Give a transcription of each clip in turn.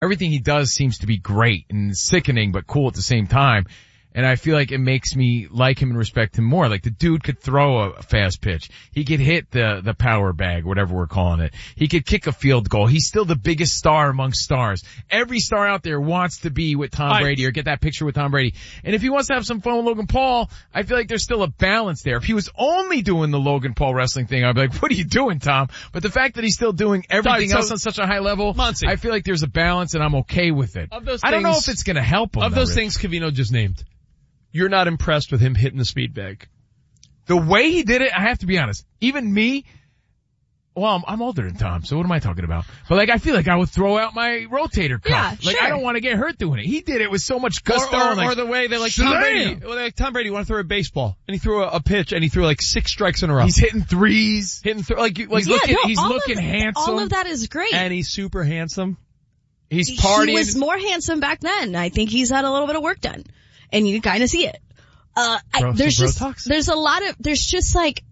everything he does seems to be great and sickening but cool at the same time. And I feel like it makes me like him and respect him more. Like the dude could throw a fast pitch. He could hit the power bag, whatever we're calling it. He could kick a field goal. He's still the biggest star among stars. Every star out there wants to be with Tom Brady or get that picture with Tom Brady. And if he wants to have some fun with Logan Paul, I feel like there's still a balance there. If he was only doing the Logan Paul wrestling thing, I'd be like, what are you doing, Tom? But the fact that he's still doing everything else on such a high level, Muncie, I feel like there's a balance and I'm okay with it. I don't know if it's going to help him. Of those things Covino just named, you're not impressed with him hitting the speed bag. The way he did it, I have to be honest. Even me, well, I'm older than Tom, so what am I talking about? But like, I feel like I would throw out my rotator cuff. Yeah, like, sure. I don't want to get hurt doing it. He did it with so much gusto. Or the way they like Tom Brady. Well, like Tom Brady want to throw a baseball, and he threw a pitch, and he threw like 6 strikes in a row. He's hitting threes. He's looking handsome. All of that is great. And he's super handsome. He's partying. He was more handsome back then. I think he's had a little bit of work done. And you kind of see it. There's a lot of, there's just like,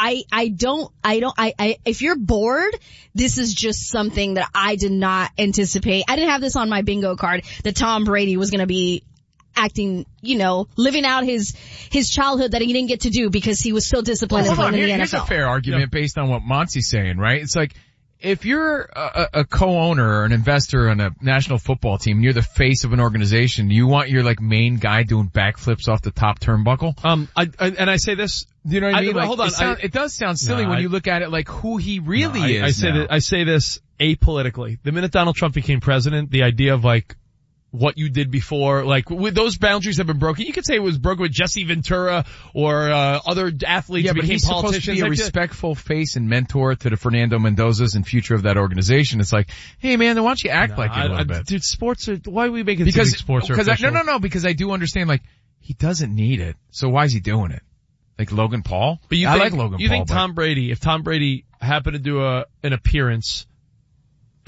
if you're bored, this is just something that I did not anticipate. I didn't have this on my bingo card that Tom Brady was going to be acting, living out his childhood that he didn't get to do because he was so disciplined and playing in the NFL. Here's a fair argument based on what Montzy's saying, right? It's like, if you're a co-owner or an investor on a national football team and you're the face of an organization, you want your like main guy doing backflips off the top turnbuckle? I say this, you know what I mean? Like, hold on. It does sound silly when you look at it like who he really is. I say this apolitically. The minute Donald Trump became president, the idea of like what you did before, like with those boundaries have been broken. You could say it was broken with Jesse Ventura or other athletes who became politicians. Supposed to be a respectful face and mentor to the Fernando Mendozas and future of that organization. It's like, hey man, why don't you act like it a little bit? Dude, why are we making sports are official? No, because I do understand like he doesn't need it. So why is he doing it? Like Logan Paul? But I like Logan Paul. You think Tom Brady, if Tom Brady happened to do an appearance at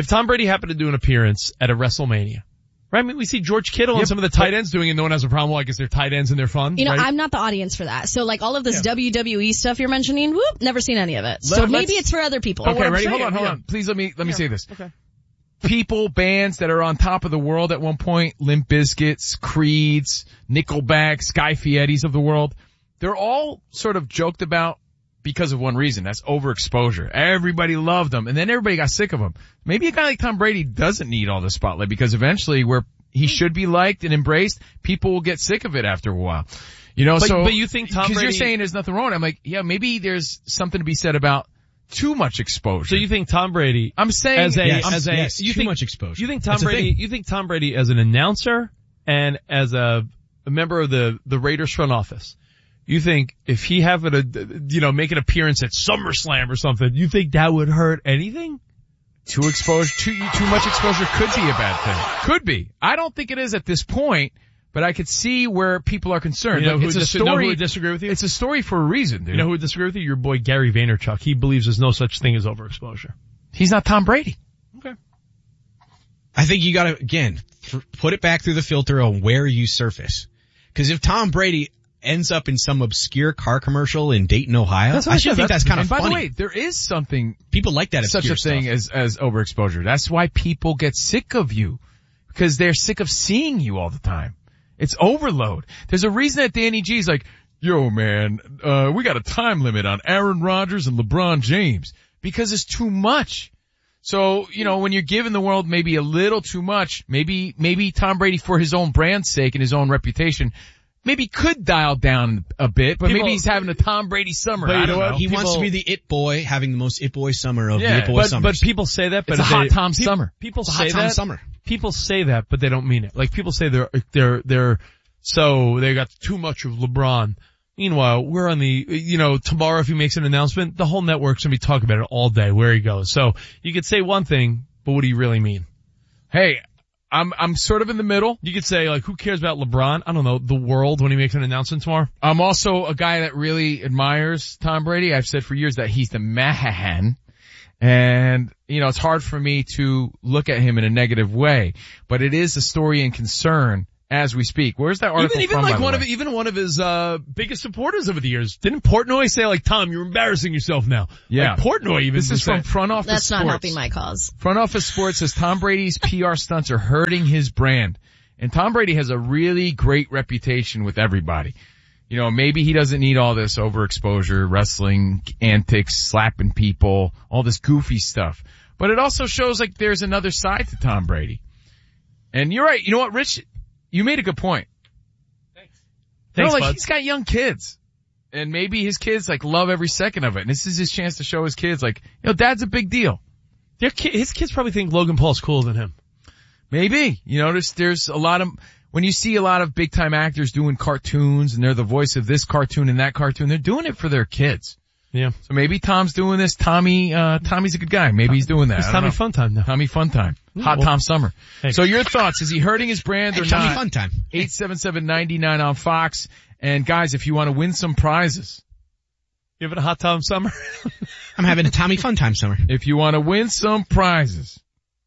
a WrestleMania, right? I mean, we see George Kittle and some of the tight ends doing it. No one has a problem. Well, I guess they're tight ends and they're fun. Right? I'm not the audience for that. So like all of this WWE stuff you're mentioning, never seen any of it. So maybe it's for other people. Okay, ready? Hold on. Please let me say this. Okay. People, bands that are on top of the world at one point, Limp Bizkits, Creeds, Nickelback, Sky Fietis of the world, they're all sort of joked about because of one reason. That's overexposure. Everybody loved them, and then everybody got sick of them. Maybe a guy like Tom Brady doesn't need all the spotlight because eventually where he should be liked and embraced, people will get sick of it after a while. But you think Tom Brady... Because you're saying there's nothing wrong. I'm like, yeah, maybe there's something to be said about too much exposure. So you think Tom Brady... I'm saying... too much exposure. You think Tom Brady as an announcer and as a member of the Raiders front office, you think if he happened to, make an appearance at SummerSlam or something, you think that would hurt anything? Too much exposure could be a bad thing. Could be. I don't think it is at this point, but I could see where people are concerned. Know who would disagree with you? It's a story for a reason, dude. You know who would disagree with you? Your boy Gary Vaynerchuk. He believes there's no such thing as overexposure. He's not Tom Brady. Okay. I think you gotta, again, put it back through the filter on where you surface. Cause if Tom Brady ends up in some obscure car commercial in Dayton, Ohio, I think that's kind of funny. By the way, there is something, people like that such a thing as overexposure. That's why people get sick of you, because they're sick of seeing you all the time. It's overload. There's a reason that Danny G's like, yo man, we got a time limit on Aaron Rodgers and LeBron James, because it's too much. So, when you're giving the world maybe a little too much, maybe Tom Brady, for his own brand's sake and his own reputation, maybe could dial down a bit, but maybe he's having a Tom Brady summer. I don't know. He wants to be the it boy, having the most it boy summer of the it boy summers. But people say that, but it's a hot Tom summer. People it's a say hot Tom that. Summer. People say that, but they don't mean it. Like people say they're so they got too much of LeBron. Meanwhile, we're on the, tomorrow if he makes an announcement, the whole network's gonna be talking about it all day, where he goes. So you could say one thing, but what do you really mean? Hey, I'm sort of in the middle. You could say, like, who cares about LeBron? I don't know, the world when he makes an announcement tomorrow. I'm also a guy that really admires Tom Brady. I've said for years that he's the man. And, it's hard for me to look at him in a negative way. But it is a story and concern as we speak. Where's that article even from, like by the one way? of even one of his biggest supporters over the years. Didn't Portnoy say like, Tom, you're embarrassing yourself now? Yeah. Like Portnoy even. This is from Front Office That's Sports. not helping my cause. Front Office Sports says Tom Brady's PR stunts are hurting his brand. And Tom Brady has a really great reputation with everybody. You know, maybe he doesn't need all this overexposure, wrestling antics, slapping people, all this goofy stuff. But it also shows like there's another side to Tom Brady. And you're right. You know what, Rich? You made a good point. Thanks, like bud. he's got young kids. And maybe his kids like love every second of it. And this is his chance to show his kids like, you know, Dad's a big deal. His kids probably think Logan Paul's cooler than him. Maybe. You know, there's a lot of, when you see a lot of big time actors doing cartoons and they're the voice of this cartoon and that cartoon, they're doing it for their kids. Yeah. So maybe Tom's doing this. Tommy's a good guy. Maybe he's doing that. It's Tommy Fun Time now. Tommy Fun Time. Hot Tom Summer. Hey. So your thoughts, is he hurting his brand or not? Tommy Fun Time. 877-99 on Fox. And guys, if you want to win some prizes. You having a Hot Tom Summer? I'm having a Tommy Fun Time summer. If you want to win some prizes,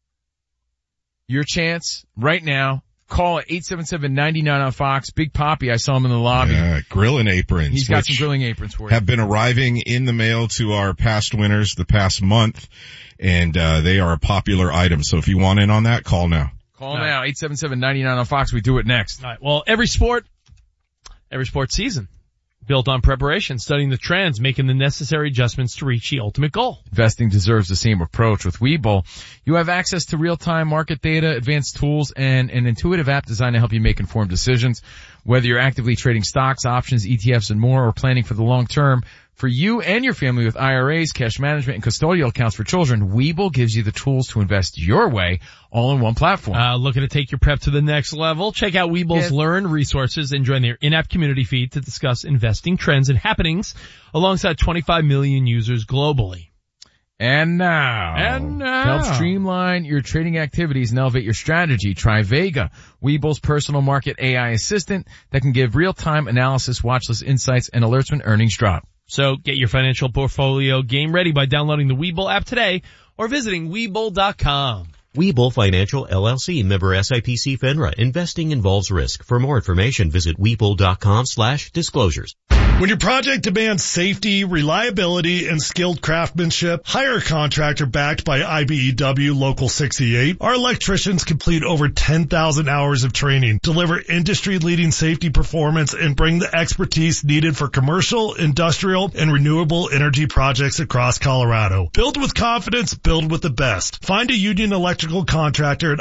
your chance right now, call at 877-99 on Fox. Big Poppy, I saw him in the lobby. Grilling aprons. He's got some grilling aprons for you. Have been arriving in the mail to our past winners the past month, and they are a popular item. So if you want in on that, call now. Call now, 877-99 on Fox. We do it next. All right. Well, every sport season, built on preparation, studying the trends, making the necessary adjustments to reach the ultimate goal. Investing deserves the same approach. With Webull, you have access to real-time market data, advanced tools, and an intuitive app designed to help you make informed decisions. Whether you're actively trading stocks, options, ETFs, and more, or planning for the long term, for you and your family with IRAs, cash management, and custodial accounts for children, Webull gives you the tools to invest your way, all in one platform. Looking to take your prep to the next level? Check out Webull's Learn resources and join their in-app community feed to discuss investing trends and happenings alongside 25 million users globally. And now, to help streamline your trading activities and elevate your strategy, try Vega, Webull's personal market AI assistant that can give real-time analysis, watchlist insights, and alerts when earnings drop. So get your financial portfolio game ready by downloading the Webull app today or visiting Webull.com. Webull Financial LLC, member SIPC FINRA. Investing involves risk. For more information, visit Webull.com/disclosures. When your project demands safety, reliability, and skilled craftsmanship, hire a contractor backed by IBEW Local 68. Our electricians complete over 10,000 hours of training, deliver industry-leading safety performance, and bring the expertise needed for commercial, industrial, and renewable energy projects across Colorado. Build with confidence, build with the best. Find a union electrical contractor at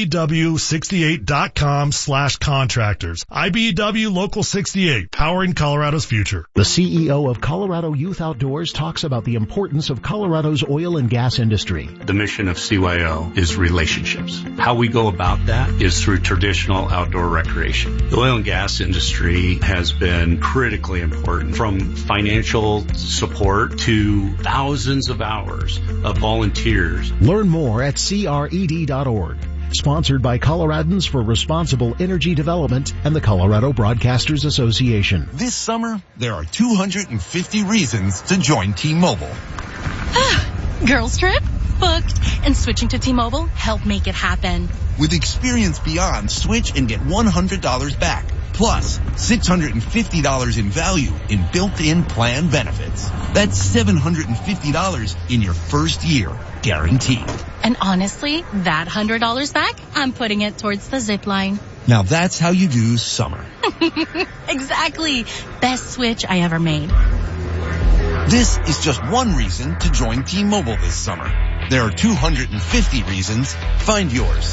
IBEW68.com/contractors. IBEW Local 68, powering Colorado's future. The CEO of Colorado Youth Outdoors talks about the importance of Colorado's oil and gas industry. The mission of CYO is relationships. How we go about that is through traditional outdoor recreation. The oil and gas industry has been critically important, from financial support to thousands of hours of volunteers. Learn more at CRED.org. Sponsored by Coloradans for Responsible Energy Development and the Colorado Broadcasters Association. This summer, there are 250 reasons to join T-Mobile. Girls trip? Booked. And switching to T-Mobile helped make it happen. With Experience Beyond, switch and get $100 back. Plus, $650 in value in built-in plan benefits. That's $750 in your first year, guaranteed. And honestly, that $100 back, I'm putting it towards the zip line. Now that's how you do summer. Exactly. Best switch I ever made. This is just one reason to join T-Mobile this summer. There are 250 reasons. Find yours.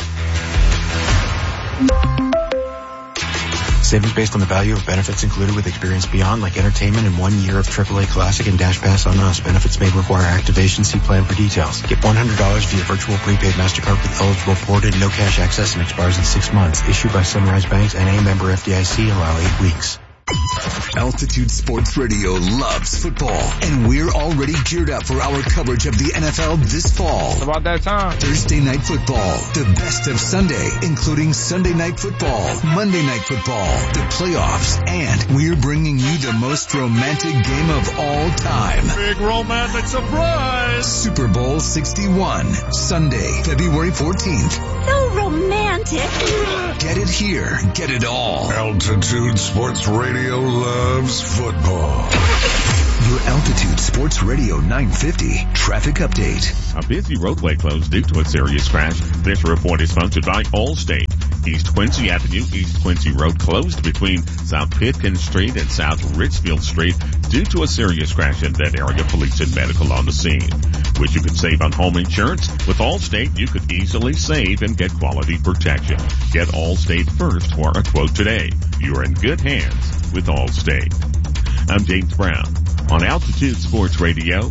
Savings based on the value of benefits included with Experience Beyond, like entertainment and 1 year of AAA Classic and Dash Pass on us. Benefits may require activation. See plan for details. Get $100 via virtual prepaid MasterCard with eligible ported, no cash access, and expires in 6 months. Issued by Sunrise Banks and a member FDIC. Allow 8 weeks. Altitude Sports Radio loves football, and we're already geared up for our coverage of the NFL this fall. It's about that time. Thursday Night Football, the best of Sunday, including Sunday Night Football, Monday Night Football, the playoffs, and we're bringing you the most romantic game of all time. Big romantic surprise! Super Bowl 61, Sunday, February 14th. So romantic. Get Get it here. Get it all. Altitude Sports Radio loves football. Your Altitude Sports Radio 950 traffic update. A busy roadway closed due to a serious crash. This report is sponsored by Allstate. East Quincy Avenue, East Quincy Road closed between South Pitkin Street and South Richfield Street due to a serious crash in that area. Police and medical on the scene. Wish you could save on home insurance? With Allstate, you could easily save and get quality protection. Get Allstate first for a quote today. You're in good hands with Allstate. I'm James Brown on Altitude Sports Radio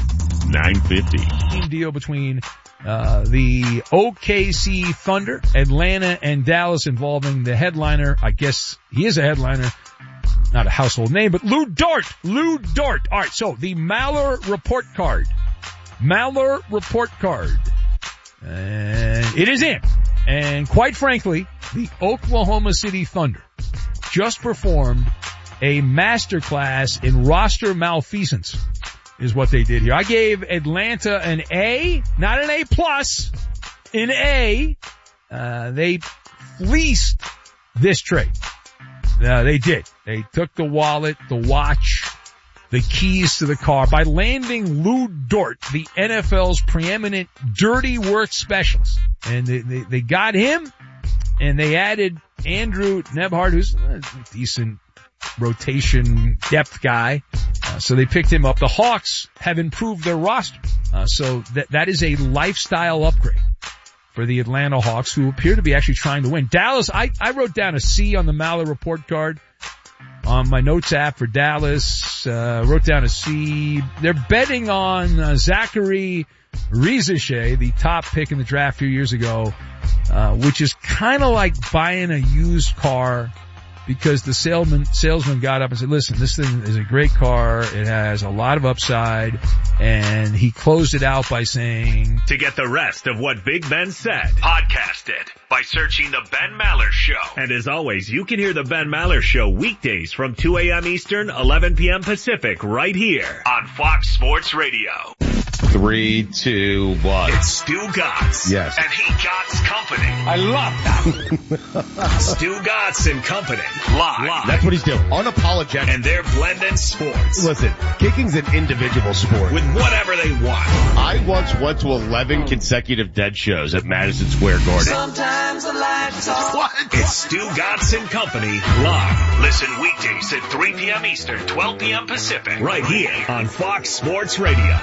950. Deal between the OKC Thunder, Atlanta, and Dallas involving the headliner. I guess he is a headliner, not a household name, but Lou Dort. Lou Dort. All right, so the Maller report card. Maller report card. And it is in. And quite frankly, the Oklahoma City Thunder just performed a masterclass in roster malfeasance is what they did here. I gave Atlanta an A, not an A plus, an A. They fleeced this trade. They did. They took the wallet, the watch, the keys to the car by landing Lou Dort, the NFL's preeminent dirty work specialist. And they got him, and they added Andrew Nebhard, who's a decent rotation depth guy. So they picked him up. The Hawks have improved their roster. So that is a lifestyle upgrade for the Atlanta Hawks, who appear to be actually trying to win. Dallas, I wrote down a C on the Maller report card on my notes app for Dallas. Wrote down a C. They're betting on Zachary Rizachet, the top pick in the draft a few years ago, which is kind of like buying a used car, because the salesman got up and said, listen, this thing is a great car. It has a lot of upside. And he closed it out by saying, to get the rest of what Big Ben said, podcast it by searching The Ben Maller Show. And as always, you can hear The Ben Maller Show weekdays from 2 a.m. Eastern, 11 p.m. Pacific, right here on Fox Sports Radio. 3, 2, 1. It's Stu Gotts. Yes. And he Gotts Company. I love that. Stu Gotts and Company. Live. That's what he's doing. Unapologetic. And they're blending sports. Listen, kicking's an individual sport. With whatever they want. I once went to 11 consecutive dead shows at Madison Square Garden. Sometimes the lights off. What? It's Stu Gotts and Company live. Listen weekdays at 3 p.m. Eastern, 12 p.m. Pacific. Right here on Fox Sports Radio.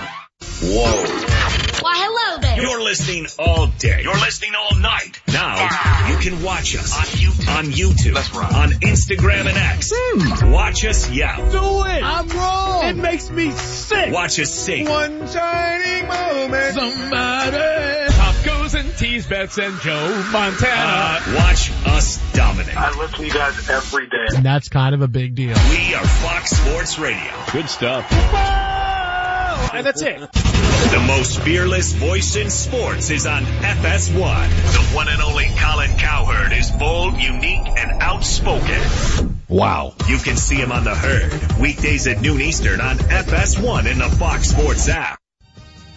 Whoa. Why, hello there. You're listening all day. You're listening all night. Now, you can watch us on YouTube. That's right. On Instagram and X. Watch us yell. Do it. I'm wrong. It makes me sick. Watch us sing. One shining moment. Somebody. Tacos and tease bets and Joe Montana. Watch us dominate. I listen to you guys every day. And that's kind of a big deal. We are Fox Sports Radio. Good stuff. And that's it. The most fearless voice in sports is on FS1. The one and only Colin Cowherd is bold, unique, and outspoken. Wow. You can see him on The Herd, weekdays at noon Eastern on FS1 in the Fox Sports app.